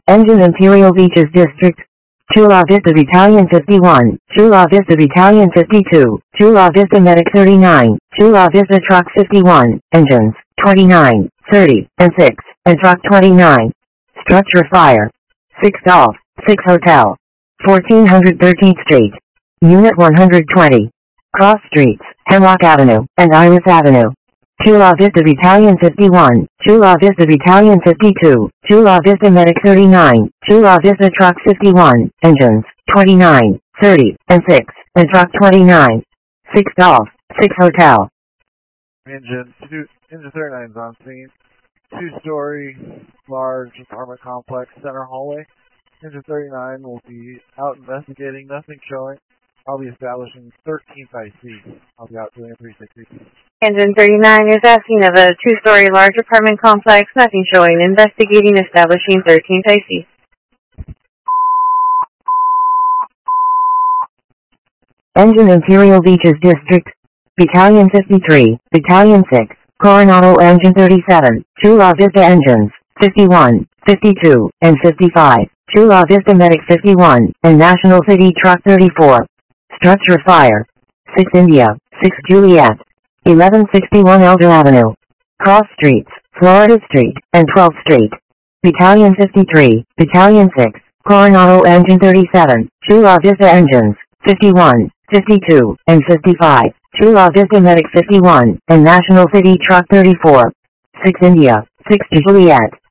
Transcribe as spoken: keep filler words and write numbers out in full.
Engine Imperial Beaches District. Chula Vista Battalion fifty-one, Chula Vista Battalion fifty-two, Chula Vista Medic thirty-nine, Chula Vista Truck fifty-one, Engines twenty-nine, thirty, and six, and Truck twenty-nine. Structure Fire. six Golf, six Hotel. fourteen thirteenth Street. Unit one hundred twenty. Cross Streets, Hemlock Avenue, and Iris Avenue. Chula Vista Battalion fifty-one, Chula Vista Battalion fifty-two, Chula Vista Medic thirty-nine, Chula Vista Truck fifty-one, Engines twenty-nine, thirty, and six, and Truck twenty-nine. six Golf, six Hotel. Engine, two, engine thirty-nine is on scene. Two-story, large apartment complex, center hallway. Engine thirty-nine will be out investigating, nothing showing. I'll be establishing thirteenth I C. I'll be out doing a three sixty. Engine thirty-nine is asking of a two-story large apartment complex, nothing showing, investigating, establishing thirteenth I C. Engine Imperial Beaches District. Battalion fifty-three, Battalion six, Coronado Engine thirty-seven, Chula Vista Engines fifty-one, fifty-two, and fifty-five, Chula Vista Medic fifty-one, and National City Truck thirty-four. Structure Fire. six India, six Juliet. eleven sixty-one Elder Avenue. Cross Streets, Florida Street, and twelfth Street. Battalion fifty-three, Battalion six, Coronado Engine thirty-seven, Chula Vista Engines fifty-one, fifty-two, and fifty-five, Chula Vista Medic fifty-one, and National City Truck thirty-four. six India, six Juliet.